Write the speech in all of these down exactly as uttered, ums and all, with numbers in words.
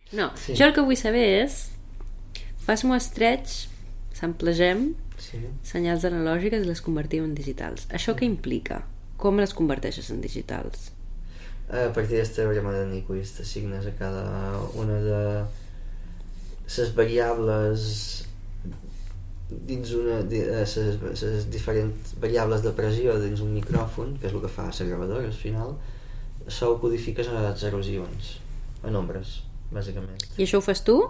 No, Sí. jo el que vull saber és fas muestreig, samplegem Sí. senyals analògiques i les convertim en digitals. Això què implica? Com les converteixes en digitals? A partir del teorema de Nyquist assignes a cada una de les variables dins una les diferents variables de pressió dins un micròfon, que és el que fa la gravadora al final, això ho codifiques a zeros i uns, a nombres, bàsicament. I això ho fas tu?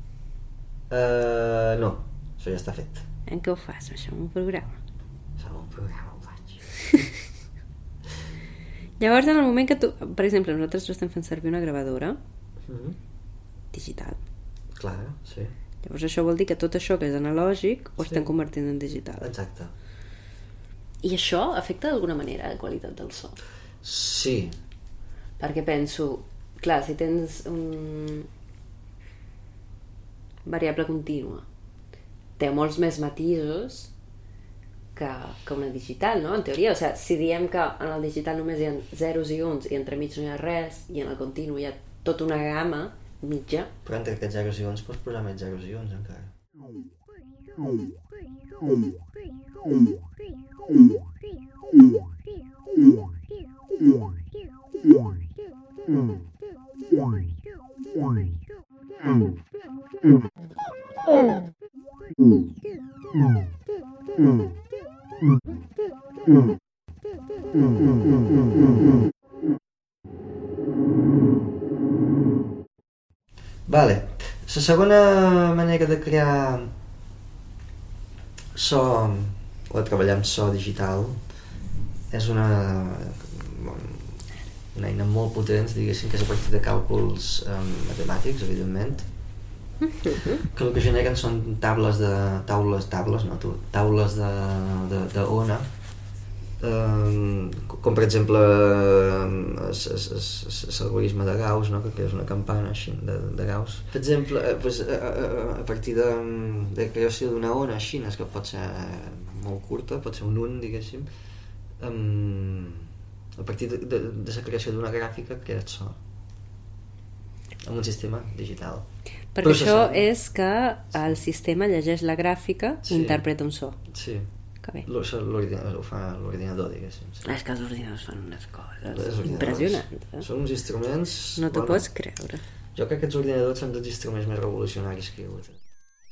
Uh, no, això ja està fet. En què ho fas, això, en un programa? Això en un programa ho faig. Llavors, en el moment que tu... Per exemple, nosaltres estem fent servir una gravadora Mm-hmm. digital. Clar, sí. Llavors això vol dir que tot això que és analògic ho Sí. estem convertint en digital. Exacte. I això afecta d'alguna manera la qualitat del so? Sí. Perquè penso, clar, si tens un variable contínua, té molts més matisos que, que una digital, no? En teoria, o sigui, si diem que en el digital només hi ha zeros i uns i entremig no hi ha res, i en el continu hi ha tota una gamma mitja. Però entre aquests zeros i uns pots posar més zeros i uns encara. Vale. La segona manera de crear so o de treballar amb so digital és una una eina molt potent, diguéssim, que és a partir de càlculs um, matemàtics, evidentment, que el que generen són tables de taules, tables, no, taules de, de, de ona, um, com per exemple l'algoritme de Gauss, no? que és una campana així de, de Gauss. Per exemple, eh, pues, a, a, a partir de, de creació d'una ona així, que pot ser molt curta, pot ser un un, diguéssim, um, a partir de, de, de la creació d'una gràfica creat so amb un sistema digital. Perquè això és que el sistema llegeix la gràfica i sí. interpreta un so. Sí. Que bé. L'ordinador, ho fa l'ordinador, diguéssim. Sí. És que els ordinadors fan unes coses impressionants. Eh? Són uns instruments... No t'ho bueno, pots creure. Jo crec que els ordinadors són dels instruments més revolucionaris que hi ha hagut.